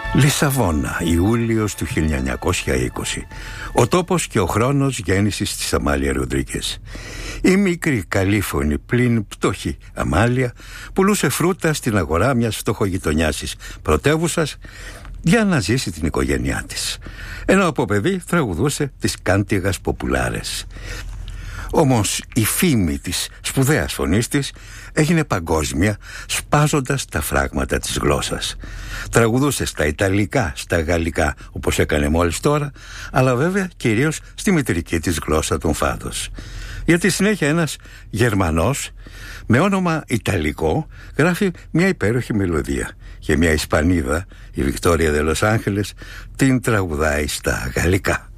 Λισαβόνα, Ιούλιος του 1920. Ο τόπος και ο χρόνος γέννησης της Αμάλια Ροντρίγκες. Η μικρή καλήφωνη πλην πτώχη Αμάλια πουλούσε φρούτα στην αγορά μιας φτωχογειτονιάς της πρωτεύουσας για να ζήσει την οικογένειά της, ενώ από παιδί τραγουδούσε τις κάντιγας ποπουλάρες. Όμως η φήμη της σπουδαίας φωνής της έγινε παγκόσμια, σπάζοντας τα φράγματα της γλώσσας. Τραγουδούσε στα Ιταλικά, στα Γαλλικά, όπως έκανε μόλις τώρα, αλλά βέβαια κυρίως στη μητρική της γλώσσα, των Φάδος. Γιατί συνέχεια ένας Γερμανός με όνομα Ιταλικό γράφει μια υπέροχη μελωδία και μια Ισπανίδα, η Βικτόρια δε Λος Άντζελες, την τραγουδάει στα Γαλλικά.